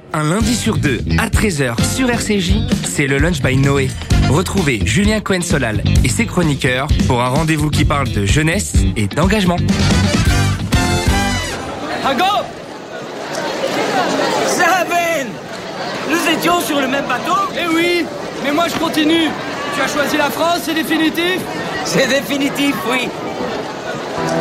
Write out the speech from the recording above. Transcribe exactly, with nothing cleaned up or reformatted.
Un lundi sur deux, à treize heures sur R C J, c'est le Lunch by Noé. Retrouvez Julien Cohen-Solal et ses chroniqueurs pour un rendez-vous qui parle de jeunesse et d'engagement. Hago! Saven! Nous étions sur le même bateau? Eh oui, mais moi je continue. Tu as choisi la France, c'est définitif? C'est définitif, oui.